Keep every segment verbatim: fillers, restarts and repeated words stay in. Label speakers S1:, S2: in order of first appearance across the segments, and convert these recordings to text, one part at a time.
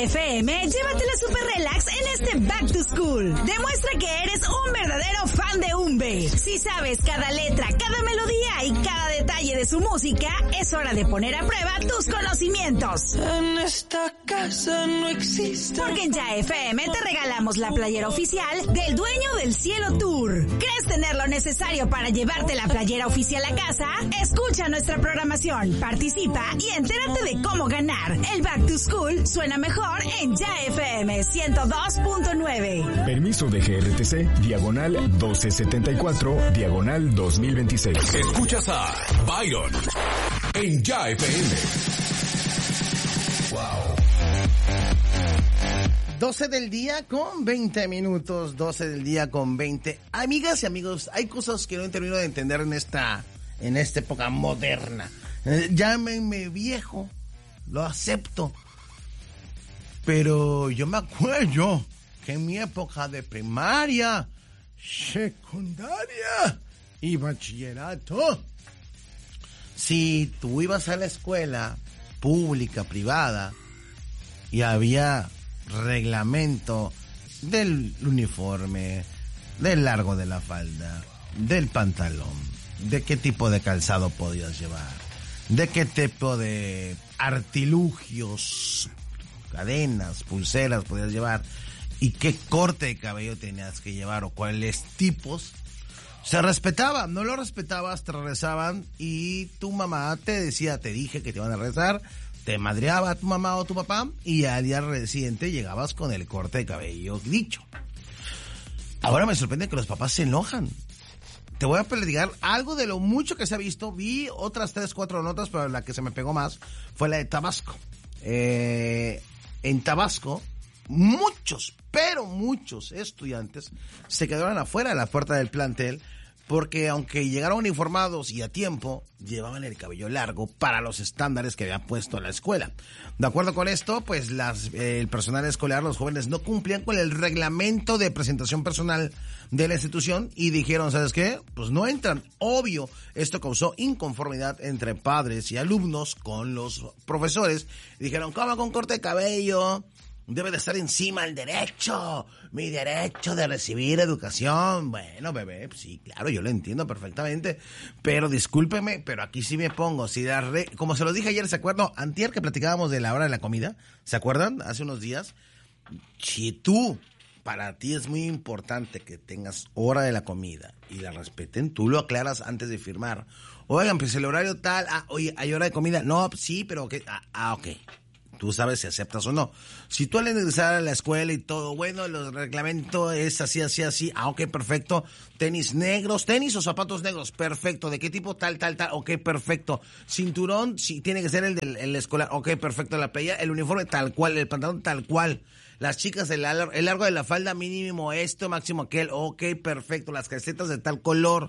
S1: F M, llévatela super relax en este Back to School. Demuestra que eres un verdadero fan de Umbe. Si sabes cada letra, cada melodía y cada detalle de su música, es hora de poner a prueba tus conocimientos.
S2: En esta casa no existe.
S1: Porque en Ya F M te regalamos la playera oficial del Dueño del Cielo Tour. ¿Crees tener lo necesario para llevarte la playera oficial a casa? Escucha nuestra programación, participa y entérate de cómo ganar. El Back to School suena mejor en Ya F M ciento dos punto nueve.
S3: Permiso de G R T C, diagonal doce setenta y cuatro, diagonal dos mil veintiséis.
S4: Escuchas a Byron en Ya F M. Wow.
S5: doce del día con veinte minutos, doce del día con veinte. Amigas y amigos, hay cosas que no he terminado de entender en esta, en esta época moderna. Eh, llámenme viejo, lo acepto. Pero yo me acuerdo que en mi época de primaria, secundaria y bachillerato, si tú ibas a la escuela pública, privada, y había reglamento del uniforme, del largo de la falda, del pantalón, de qué tipo de calzado podías llevar, de qué tipo de artilugios, cadenas, pulseras podías llevar y qué corte de cabello tenías que llevar o cuáles tipos. Se respetaba, no lo respetabas, te regresaban y tu mamá te decía, te dije que te iban a regresar, te madreaba a tu mamá o tu papá y al día siguiente llegabas con el corte de cabello dicho. Ahora me sorprende que los papás se enojan. Te voy a platicar algo de lo mucho que se ha visto. Vi otras tres, cuatro notas, pero la que se me pegó más fue la de Tabasco. Eh, en Tabasco, muchos, pero muchos estudiantes se quedaron afuera de la puerta del plantel porque aunque llegaron uniformados y a tiempo, llevaban el cabello largo para los estándares que había puesto la escuela. De acuerdo con esto, pues las, eh, el personal escolar, los jóvenes, no cumplían con el reglamento de presentación personal de la institución y dijeron, ¿sabes qué? Pues no entran. Obvio, esto causó inconformidad entre padres y alumnos con los profesores. Dijeron, ¿cómo con corte de cabello? Debe de estar encima el derecho, mi derecho de recibir educación. Bueno, bebé, sí, claro, yo lo entiendo perfectamente, pero discúlpeme, pero aquí sí me pongo, si la re... como se lo dije ayer, ¿se acuerdan? Antier que platicábamos de la hora de la comida, ¿se acuerdan? Hace unos días. Si tú, para ti es muy importante que tengas hora de la comida y la respeten, tú lo aclaras antes de firmar. Oigan, pues el horario tal, ah, oye, ¿hay hora de comida? No, sí, pero que, ah, ah, ok. Tú sabes si aceptas o no. Si tú al ingresar a la escuela y todo, bueno, el reglamento es así, así, así. Ah, ok, perfecto. Tenis negros, tenis o zapatos negros, perfecto. ¿De qué tipo? Tal, tal, tal. Ok, perfecto. Cinturón, sí, tiene que ser el del el escolar. Ok, perfecto. La playa, el uniforme tal cual, el pantalón tal cual. Las chicas, el, el largo de la falda mínimo esto, máximo aquel. Ok, perfecto. Las calcetas de tal color.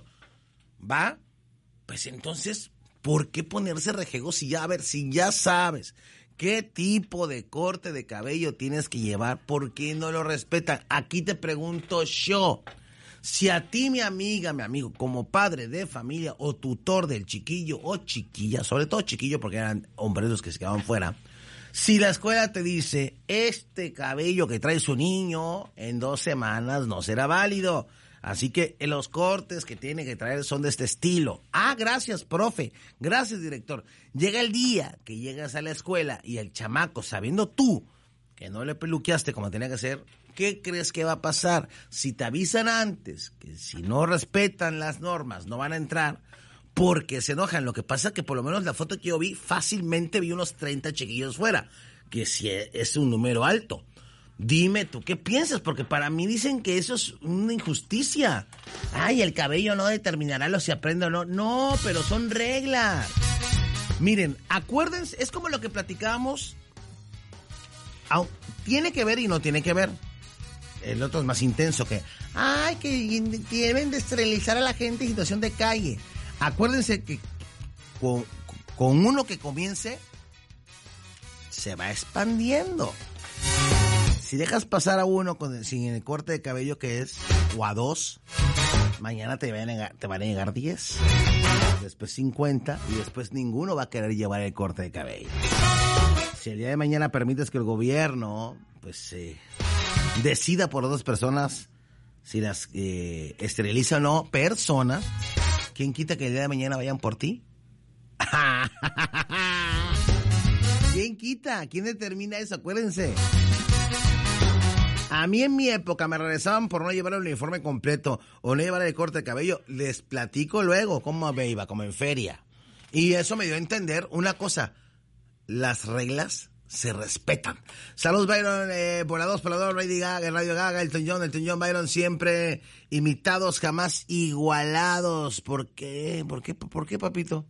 S5: ¿Va? Pues entonces, ¿por qué ponerse rejego si ya, a ver, si ya sabes qué tipo de corte de cabello tienes que llevar? ¿Por qué no lo respetan? Aquí te pregunto yo, si a ti, mi amiga, mi amigo, como padre de familia o tutor del chiquillo o chiquilla, sobre todo chiquillo porque eran hombres los que se quedaban fuera, si la escuela te dice, este cabello que trae su niño en dos semanas no será válido, así que los cortes que tiene que traer son de este estilo. Ah, gracias, profe. Gracias, director. Llega el día que llegas a la escuela y el chamaco, sabiendo tú que no le peluqueaste como tenía que ser, ¿qué crees que va a pasar? Si te avisan antes que si no respetan las normas no van a entrar porque se enojan. Lo que pasa es que por lo menos la foto que yo vi, fácilmente vi unos treinta chiquillos fuera, que si es un número alto. Dime tú, ¿qué piensas? Porque para mí dicen que eso es una injusticia. Ay, el cabello no determinará lo si aprende o no. No, pero son reglas. Miren, acuérdense, es como lo que platicábamos. Tiene que ver y no tiene que ver. El otro es más intenso que, ay, que deben de esterilizar a la gente en situación de calle. Acuérdense que con, con uno que comience, se va expandiendo. Si dejas pasar a uno con, sin el corte de cabello que es, o a dos, mañana te van, a, te van a llegar diez, después cincuenta, y después ninguno va a querer llevar el corte de cabello. si el día de mañana permites que el gobierno, pues, eh, decida por dos personas si las eh, esteriliza o no personas, ¿quién quita que el día de mañana vayan por ti? ¿Quién quita? ¿Quién determina eso? Acuérdense. A mí en mi época me regresaban por no llevar el uniforme completo o no llevar el corte de cabello. Les platico luego cómo me iba, como en feria. Y eso me dio a entender una cosa. Las reglas se respetan. Saludos, Byron, eh, volados, volador, Radio Gaga, Radio Gaga, Elton John, Elton John, Byron, siempre imitados, jamás igualados. ¿Por qué? ¿Por qué? ¿Por qué, papito?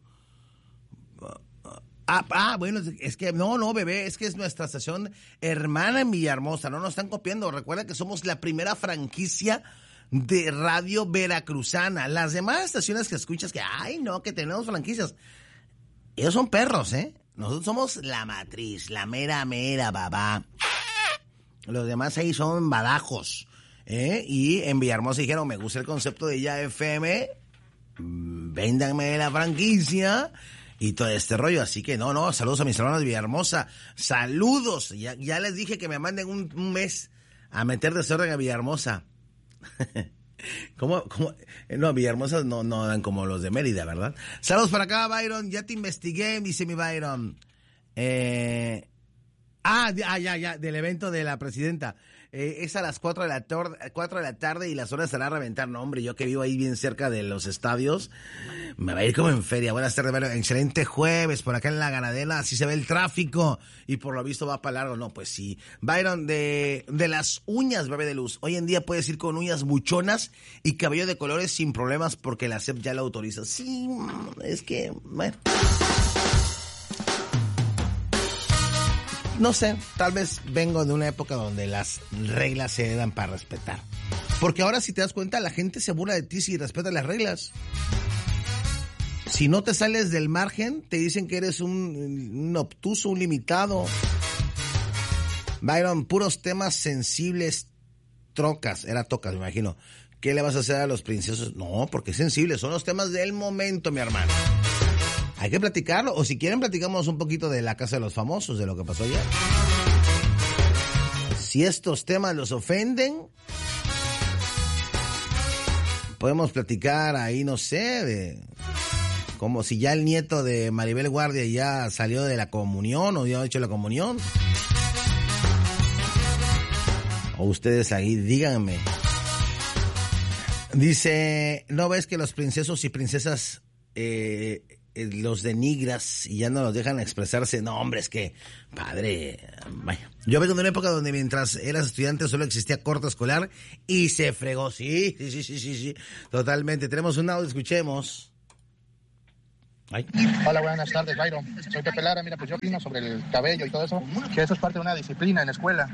S5: Ah, ah, bueno, es que, no, no, bebé, es que es nuestra estación hermana en Villahermosa, no nos están copiando. Recuerda que somos la primera franquicia de radio veracruzana. Las demás estaciones que escuchas que, ay, no, que tenemos franquicias, ellos son perros, ¿eh? Nosotros somos la matriz, la mera, mera, babá. Los demás ahí son badajos, ¿eh? Y en Villahermosa dijeron, me gusta el concepto de Ya F M, véndanme la franquicia y todo este rollo. Así que no, no, saludos a mis hermanos de Villahermosa. Saludos. Ya, ya les dije que me manden un, un mes a meter desorden a Villahermosa. ¿Cómo, cómo? No, Villahermosa no, no dan como los de Mérida, ¿verdad? Saludos para acá, Byron. Ya te investigué, dice mi Byron. Eh... Ah, ah, ya, ya, del evento de la presidenta. Eh, es a las cuatro de la tor- cuatro de la tarde y las horas se van a reventar. No, hombre, yo que vivo ahí bien cerca de los estadios, me va a ir como en feria. Buenas tardes, Byron. Excelente jueves por acá en la Ganadera. Así se ve el tráfico y por lo visto va para largo. No, pues sí. Byron, de, de las uñas, bebé de luz. Hoy en día puedes ir con uñas buchonas y cabello de colores sin problemas porque la S E P ya lo autoriza. Sí, es que, bueno... No sé, tal vez vengo de una época donde las reglas se dan para respetar. Porque ahora, si te das cuenta, la gente se burla de ti si respetas las reglas. Si no te sales del margen, te dicen que eres un, un obtuso, un limitado. Byron, puros temas sensibles, trocas, era tocas, me imagino. ¿Qué le vas a hacer a los princesos? No, porque es sensible, son los temas del momento, mi hermano. Hay que platicarlo, o si quieren platicamos un poquito de la Casa de los Famosos, de lo que pasó ayer. Si estos temas los ofenden, podemos platicar ahí, no sé, de como si ya el nieto de Maribel Guardia ya salió de la comunión o ya ha hecho la comunión. O ustedes ahí, díganme. Dice, ¿no ves que los princesos y princesas... Eh, los denigras y ya no los dejan expresarse? No, hombre, es que, padre, vaya. Yo vengo de una época donde mientras eras estudiante solo existía corte escolar y se fregó. Sí, sí, sí, sí, sí, sí, totalmente. Tenemos un audio, escuchemos. Ay.
S6: Hola, buenas tardes, Byron. Soy Pepe Lara. Mira, pues yo opino sobre el cabello y todo eso, que eso es parte de una disciplina en la escuela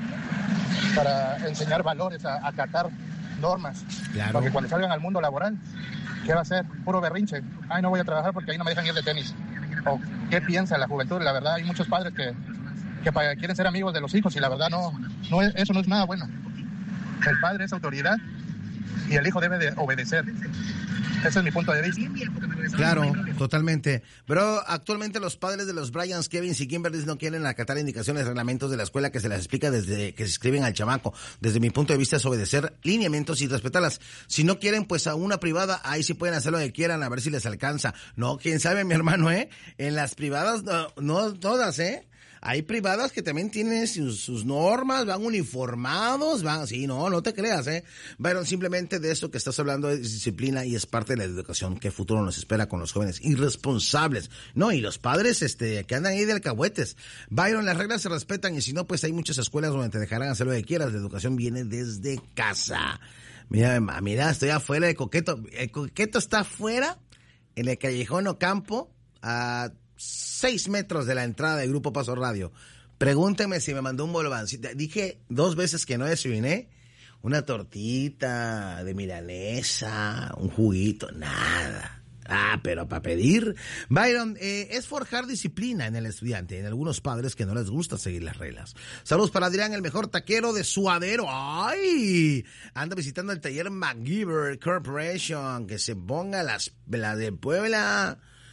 S6: para enseñar valores, a acatar normas. Claro. Porque cuando salgan al mundo laboral, ¿qué va a hacer? Puro berrinche. Ay, no voy a trabajar porque ahí no me dejan ir de tenis. O ¿qué piensa la juventud? La verdad, hay muchos padres que, que quieren ser amigos de los hijos y la verdad no, no es, eso no es nada bueno. El padre es autoridad y el hijo debe de obedecer. Ese es mi punto de vista.
S5: Claro, totalmente. Pero actualmente los padres de los Bryans, Kevin y Kimberly no quieren acatar indicaciones, reglamentos de la escuela que se les explica desde que se escriben al chamaco. Desde mi punto de vista es obedecer lineamientos y respetarlas. Si no quieren, pues a una privada, ahí sí pueden hacer lo que quieran, a ver si les alcanza. No, quién sabe, mi hermano, ¿eh? En las privadas, no, no todas, ¿eh? Hay privadas que también tienen sus, sus normas, van uniformados, van, sí, no, no te creas, ¿eh? Byron, simplemente de eso que estás hablando es disciplina y es parte de la educación. ¿Qué futuro nos espera con los jóvenes irresponsables? No, y los padres, este, que andan ahí de alcahuetes. Byron, las reglas se respetan y si no, pues hay muchas escuelas donde te dejarán hacer lo que quieras. La educación viene desde casa. Mira, mira, estoy afuera de Coqueto. El Coqueto está afuera, en el Callejón Ocampo, a seis metros de la entrada del Grupo Paso Radio. Pregúnteme si me mandó un bolvancito. Dije dos veces que no desayuné. Una tortita de milanesa, un juguito, nada. Ah, pero para pedir. Byron, eh, es forjar disciplina en el estudiante, en algunos padres que no les gusta seguir las reglas. Saludos para Adrián, el mejor taquero de Suadero. ¡Ay! Anda visitando el taller MacGyver Corporation. Que se ponga las, la de Puebla.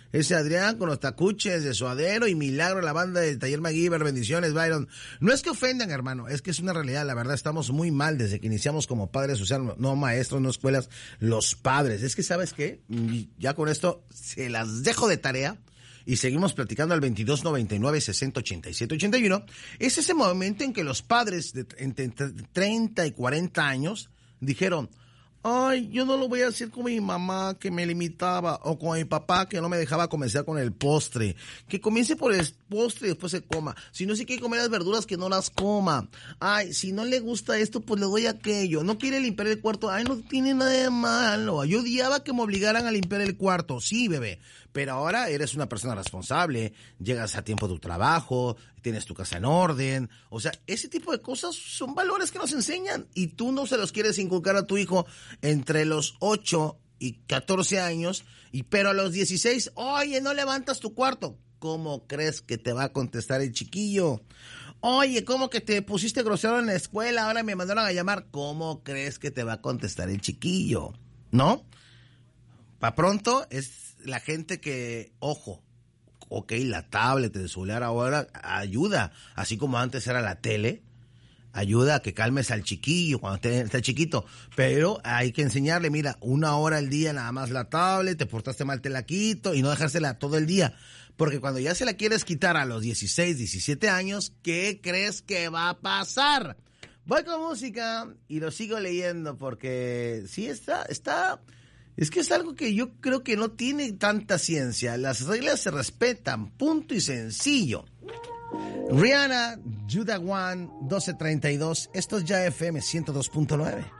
S5: Ese Adrián con los tacuches de Suadero y Milagro, la banda del Taller MacGyver. Bendiciones, Byron. No es que ofendan, hermano, es que es una realidad. La verdad, estamos muy mal desde que iniciamos como padres, o sea, no maestros, no escuelas, los padres. Es que, ¿sabes qué? Ya con esto se las dejo de tarea y seguimos platicando al veintidós noventa y nueve sesenta ochenta y siete ochenta y uno. Es ese momento en que los padres de entre treinta y cuarenta años dijeron: ay, yo no lo voy a hacer con mi mamá que me limitaba, o con mi papá que no me dejaba comenzar con el postre. Que comience por el postre y después se coma. Si no se quiere comer las verduras, que no las coma. Ay, si no le gusta esto, pues le doy aquello. No quiere limpiar el cuarto. Ay, no tiene nada de malo. Yo odiaba que me obligaran a limpiar el cuarto. Sí, bebé. Pero ahora eres una persona responsable, llegas a tiempo a tu trabajo, tienes tu casa en orden. O sea, ese tipo de cosas son valores que nos enseñan y tú no se los quieres inculcar a tu hijo entre los ocho y catorce años, y pero a los dieciséis, oye, no levantas tu cuarto. ¿Cómo crees que te va a contestar el chiquillo? Oye, ¿cómo que te pusiste grosero en la escuela? Ahora me mandaron a llamar. ¿Cómo crees que te va a contestar el chiquillo? ¿No? Pa' pronto es la gente que, ojo, ok, la tablet, el celular ahora ayuda, así como antes era la tele, ayuda a que calmes al chiquillo cuando esté, está chiquito, pero hay que enseñarle, mira, una hora al día nada más la tablet, te portaste mal, te la quito, y no dejársela todo el día, porque cuando ya se la quieres quitar a los dieciséis, diecisiete años, ¿qué crees que va a pasar? Voy con música y lo sigo leyendo porque sí está, está... Es que es algo que yo creo que no tiene tanta ciencia. Las reglas se respetan, punto y sencillo. Rihanna, Judah One, doce treinta y dos. Esto es Ya F M ciento dos punto nueve.